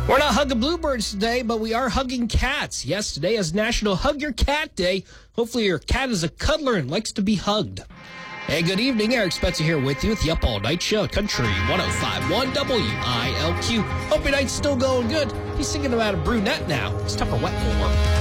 We're not hugging bluebirds today, but we are hugging cats. Yes, today is National Hug Your Cat Day. Hopefully your cat is a cuddler and likes to be hugged. Hey, good evening. Eric Spencer here with you with the Up All Night Show at Country 105.1 WILQ. Hope your night's still going good. He's thinking about a brunette now. It's Tupper Wetmore.